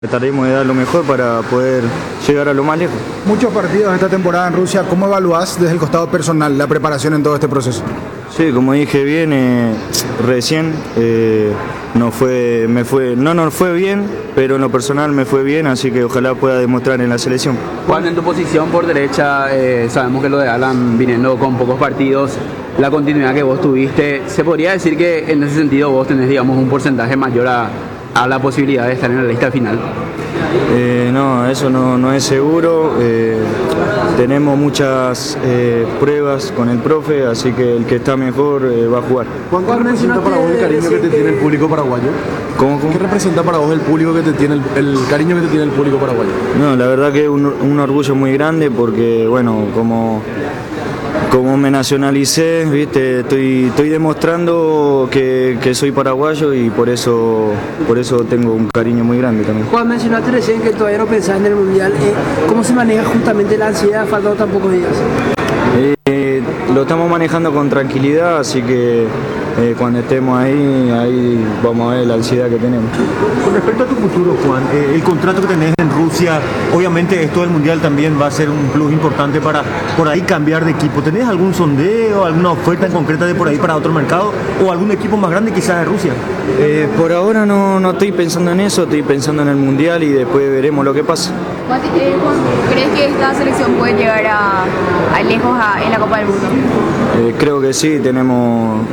Trataremos de dar lo mejor para poder llegar a lo más lejos. Muchos partidos esta temporada en Rusia, ¿cómo evaluás desde el costado personal la preparación en todo este proceso? Sí, como dije bien, recién nos fue bien, pero en lo personal me fue bien, así que ojalá pueda demostrar en la selección. Juan, en tu posición por derecha, sabemos que lo de Alan viniendo con pocos partidos, la continuidad que vos tuviste, ¿se podría decir que en ese sentido vos tenés, digamos, un porcentaje mayor a la posibilidad de estar en la lista final? No, eso no es seguro. Tenemos muchas pruebas con el profe, así que el que está mejor va a jugar. Juan, ¿qué representa para vos el cariño que te tiene el público paraguayo? ¿Cómo? ¿Qué representa para vos el público que te tiene el cariño que te tiene el público paraguayo? No, la verdad que es un orgullo muy grande porque, bueno, como me nacionalicé, ¿viste? Estoy demostrando que soy paraguayo y por eso tengo un cariño muy grande también. Juan, mencionaste recién que todavía no pensás en el Mundial. ¿Cómo se maneja justamente la ansiedad faltando tan pocos días? Lo estamos manejando con tranquilidad, así que cuando estemos ahí vamos a ver la ansiedad que tenemos. Con respecto a tu futuro, Juan, el contrato que tenés en Rusia, obviamente esto del Mundial también va a ser un plus importante para por ahí cambiar de equipo. ¿Tenés algún sondeo, alguna oferta en concreta de por ahí para otro mercado o algún equipo más grande quizás de Rusia? Por ahora no estoy pensando en eso, estoy pensando en el Mundial y después veremos lo que pasa. ¿Crees que esta selección puede llegar a lejos en la Copa del Mundo? Creo que sí, tenemos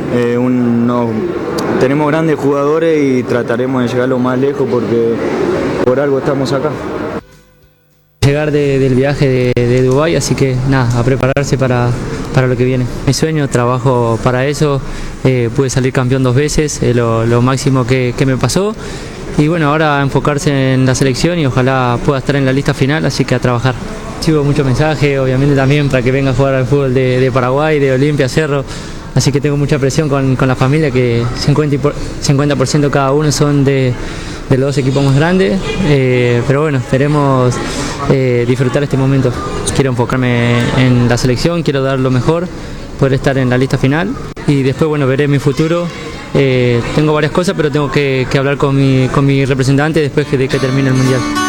grandes jugadores y trataremos de llegar lo más lejos porque por algo estamos acá. Llegar del viaje de Dubái, así que nada, a prepararse para lo que viene. Mi sueño, trabajo para eso, pude salir campeón 2 veces, lo máximo que me pasó. Y bueno, ahora enfocarse en la selección y ojalá pueda estar en la lista final, así que a trabajar. Recibo muchos mensajes, obviamente también para que venga a jugar al fútbol de Paraguay, de Olimpia, Cerro. Así que tengo mucha presión con la familia, que 50% cada uno son de los 2 equipos más grandes. Pero bueno, esperemos disfrutar este momento. Quiero enfocarme en la selección, quiero dar lo mejor, poder estar en la lista final. Y después, bueno, veré mi futuro. Tengo varias cosas, pero tengo que hablar con mi representante después de que termine el Mundial.